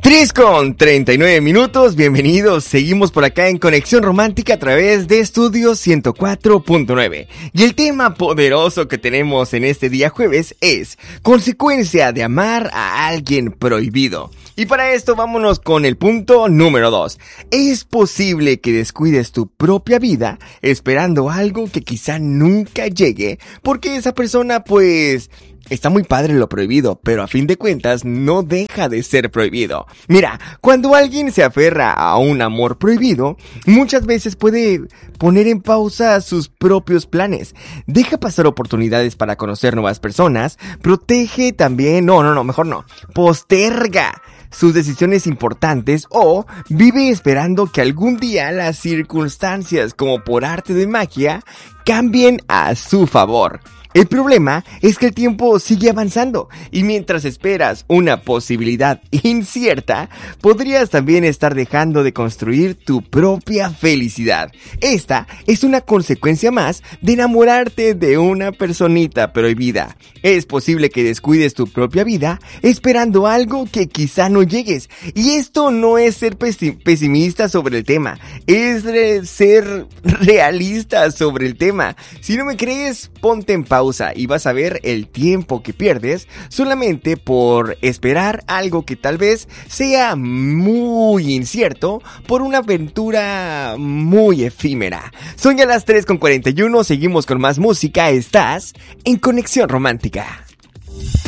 3:39, bienvenidos, seguimos por acá en Conexión Romántica a través de Estudio 104.9. Y el tema poderoso que tenemos en este día jueves es consecuencia de amar a alguien prohibido. Y para esto vámonos con el punto número 2. Es posible que descuides tu propia vida esperando algo que quizá nunca llegue, porque esa persona pues... Está muy padre lo prohibido, pero a fin de cuentas no deja de ser prohibido. Mira, cuando alguien se aferra a un amor prohibido, muchas veces puede poner en pausa sus propios planes. Deja pasar oportunidades para conocer nuevas personas, protege también, mejor no, posterga sus decisiones importantes o vive esperando que algún día las circunstancias, como por arte de magia, cambien a su favor. El problema es que el tiempo sigue avanzando y mientras esperas una posibilidad incierta, podrías también estar dejando de construir tu propia felicidad. Esta es una consecuencia más de enamorarte de una personita prohibida. Es posible que descuides tu propia vida esperando algo que quizá no llegues. Y esto no es ser pesimista sobre el tema, es ser realista sobre el tema. Si no me crees, ponte en pausa y vas a ver el tiempo que pierdes solamente por esperar algo que tal vez sea muy incierto por una aventura muy efímera. Son ya las 3:41, seguimos con más música, estás en Conexión Romántica.